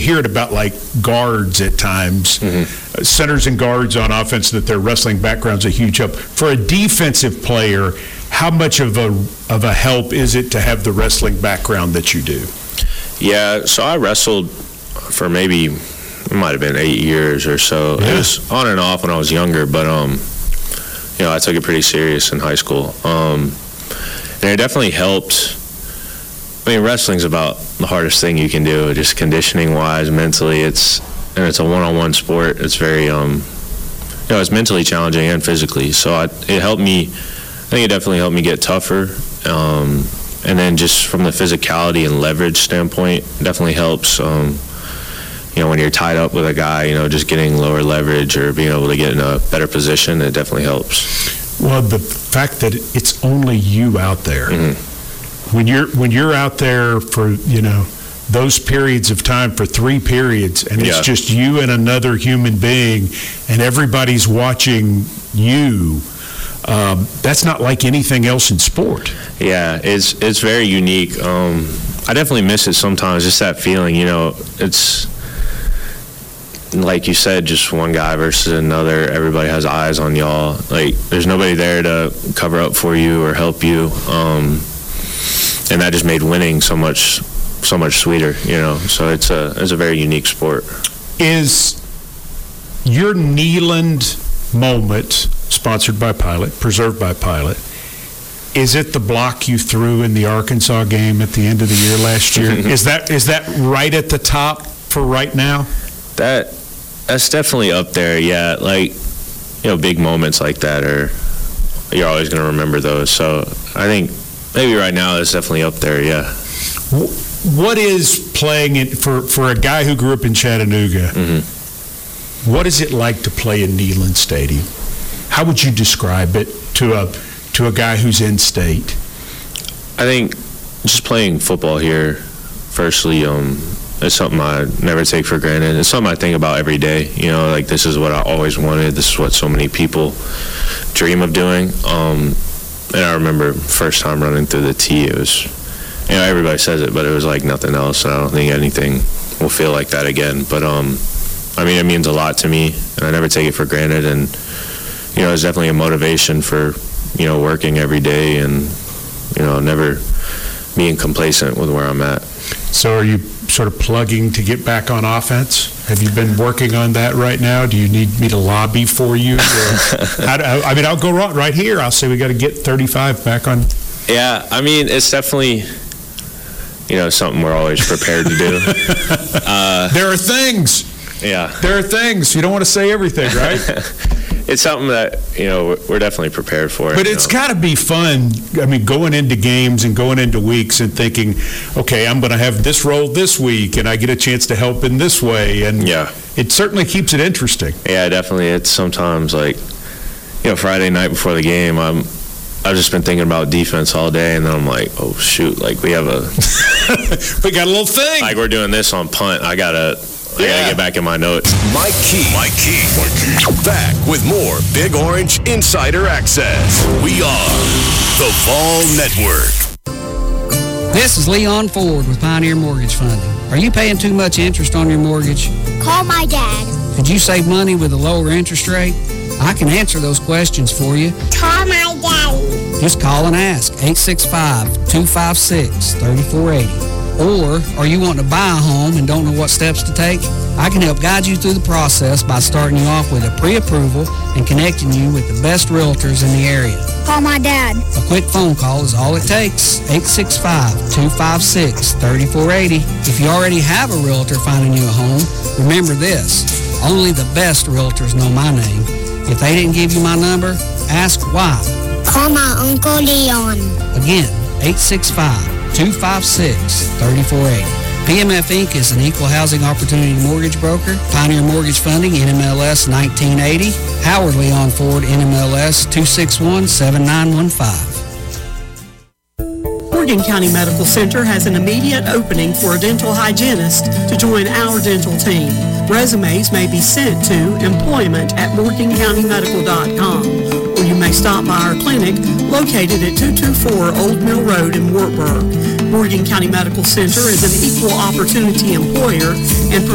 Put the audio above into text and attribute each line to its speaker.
Speaker 1: hear it about like guards at times, centers and guards on offense, that their wrestling background's a huge help. For a defensive player, how much of a help is it to have the wrestling background that you do?
Speaker 2: Yeah, so I wrestled for maybe, it might have been 8 years or so.
Speaker 1: Yeah.
Speaker 2: It was on and off when I was younger, but I took it pretty serious in high school. And it definitely helped. I mean, wrestling's about the hardest thing you can do, just conditioning-wise, mentally. It's a one-on-one sport. It's very, it's mentally challenging and physically. So it helped me. I think it definitely helped me get tougher. And then just from the physicality and leverage standpoint, it definitely helps. When you're tied up with a guy, just getting lower leverage or being able to get in a better position, it definitely helps.
Speaker 1: Well, the fact that it's only you out there, when you're out there for those periods of time, for 3 periods, and it's just you and another human being, and everybody's watching you. That's not like anything else in sport.
Speaker 2: Yeah, it's very unique. I definitely miss it sometimes, just that feeling. It's like you said, just one guy versus another. Everybody has eyes on y'all. Like, there's nobody there to cover up for you or help you. And that just made winning so much sweeter. So it's a very unique sport.
Speaker 1: Is your Neyland moment, sponsored by Pilot, preserved by Pilot, is it the block you threw in the Arkansas game at the end of the year last year? Is that right at the top for right now?
Speaker 2: That's definitely up there, yeah. Like, big moments like that you're always going to remember those. So I think maybe right now it's definitely up there, yeah.
Speaker 1: What is playing it for a guy who grew up in Chattanooga? What is it like to play in Neyland Stadium? How would you describe it to a guy who's in state?
Speaker 2: I think just playing football here, firstly, it's something I never take for granted. It's something I think about every day. Like, this is what I always wanted. This is what so many people dream of doing. And I remember first time running through the tee, it was, everybody says it, but it was like nothing else. And I don't think anything will feel like that again. But, it means a lot to me, and I never take it for granted. And, it's definitely a motivation for, working every day and, never being complacent with where I'm at.
Speaker 1: So are you sort of plugging to get back on offense? Have you been working on that right now? Do you need me to lobby for you? I'll go right here. I'll say we got to get 35 back on.
Speaker 2: Yeah, it's definitely, something we're always prepared to do.
Speaker 1: There are things.
Speaker 2: Yeah.
Speaker 1: There are things. You don't want to say everything, right?
Speaker 2: It's something that, we're definitely prepared for.
Speaker 1: But it's got to be fun, going into games and going into weeks and thinking, okay, I'm going to have this role this week, and I get a chance to help in this way. And it certainly keeps it interesting.
Speaker 2: Yeah, definitely. It's sometimes like, Friday night before the game, I've just been thinking about defense all day, and then I'm like, oh, shoot, like we have
Speaker 1: we got a little thing.
Speaker 2: Like, we're doing this on punt. I gotta get back in my notes.
Speaker 3: Mike Key. Back with more Big Orange Insider Access. We are the Vol Network.
Speaker 4: This is Leon Ford with Pioneer Mortgage Funding. Are you paying too much interest on your mortgage?
Speaker 5: Call my dad.
Speaker 4: Could you save money with a lower interest rate? I can answer those questions for you.
Speaker 5: Call my daddy.
Speaker 4: Just call and ask, 865-256-3480. Or are you wanting to buy a home and don't know what steps to take? I can help guide you through the process by starting you off with a pre-approval and connecting you with the best realtors in the area.
Speaker 5: Call my dad.
Speaker 4: A quick phone call is all it takes, 865-256-3480. If you already have a realtor finding you a home, remember this, only the best realtors know my name. If they didn't give you my number, ask why.
Speaker 5: Call my Uncle Leon.
Speaker 4: Again, 865-256-3480. PMF Inc. is an equal housing opportunity mortgage broker. Pioneer Mortgage Funding, NMLS 1980. Howard Leon Ford, NMLS 261-7915.
Speaker 6: Morgan County Medical Center has an immediate opening for a dental hygienist to join our dental team. Resumes may be sent to employment@morgancountymedical.com, or you may stop by our clinic located at 224 Old Mill Road in Wartburg. Morgan County Medical Center is an equal opportunity employer and